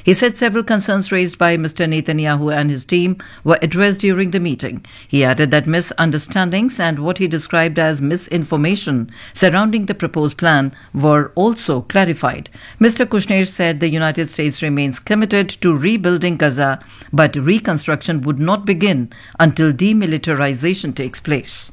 He said several concerns raised by Mr. Netanyahu and his team were addressed during the meeting. He added that misunderstandings and what he described as misinformation surrounding the proposed plan were also clarified. Mr. Kushner said the United States remains committed to rebuilding Gaza, but reconstruction would not begin until demilitarization takes place.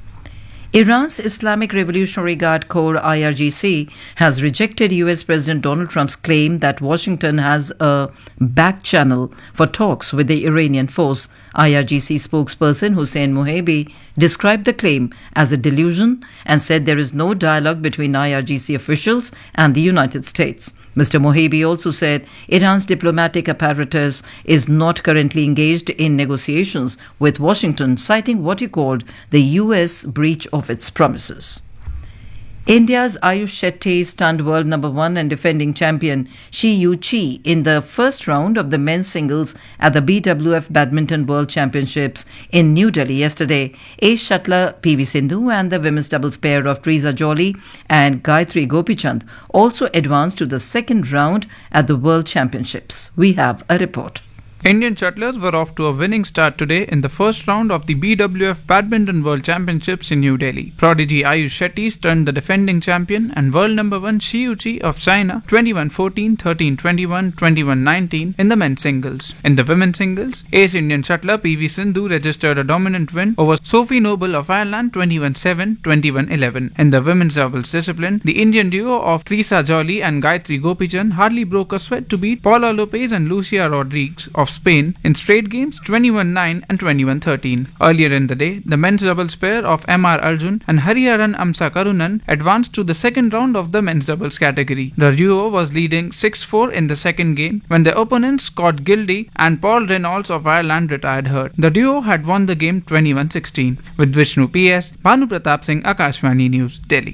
Iran's Islamic Revolutionary Guard Corps IRGC has rejected US President Donald Trump's claim that Washington has a back channel for talks with the Iranian force. IRGC spokesperson Hossein Mohebi described the claim as a delusion and said there is no dialogue between IRGC officials and the United States. Mr. Mohebi also said Iran's diplomatic apparatus is not currently engaged in negotiations with Washington, citing what he called the US breach of its promises. India's Ayush Shetty stunned world number 1 and defending champion Shi Yu Chi in the first round of the men's singles at the BWF Badminton World Championships in New Delhi yesterday. Ace shuttler PV Sindhu and the women's doubles pair of Teresa Joly and Gayatri Gopichand also advanced to the second round at the World Championships. We have a report. Indian shuttlers were off to a winning start today in the first round of the BWF Badminton World Championships in New Delhi. Prodigy Ayush Shetty stunned the defending champion and world number 1 Shi Yu Chi of China 21-14, 13-21, 21-19 in the men's singles. In the women's singles, ace Indian shuttler PV Sindhu registered a dominant win over Sophie Noble of Ireland 21-7, 21-11. In the women's doubles discipline, the Indian duo of Teresa Joly and Gayatri Gopichand hardly broke a sweat to beat Paula Lopez and Lucia Rodriguez of Spain in straight games 21-9 and 21-13. Earlier in the day, the men's doubles pair of M.R. Arjun and Hariharan Amsa Karunan advanced to the second round of the men's doubles category. The duo was leading 6-4 in the second game when their opponents Scott Gildy and Paul Reynolds of Ireland retired hurt. The duo had won the game 21-16. With Vishnu P.S., Bhanu Pratap Singh, Akashvani News, Delhi.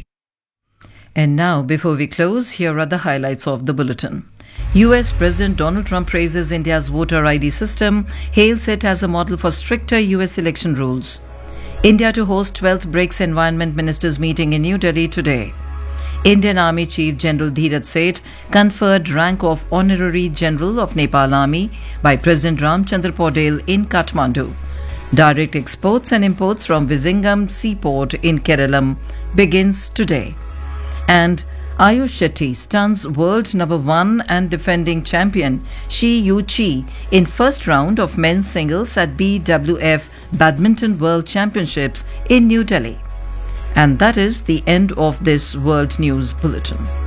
And now, before we close, here are the highlights of the bulletin. US President Donald Trump praises India's voter ID system, hails it as a model for stricter US election rules. India to host 12th BRICS Environment Ministers meeting in New Delhi today. Indian Army Chief General Dheeraj Seth conferred rank of Honorary General of Nepal Army by President Ramchandra Paudel in Kathmandu. Direct exports and imports from Vizhinjam Seaport in Kerala begins today. And Ayush Shetty stuns world number 1 and defending champion Shi Yu Chi in first round of men's singles at BWF Badminton World Championships in New Delhi. And that is the end of this World News Bulletin.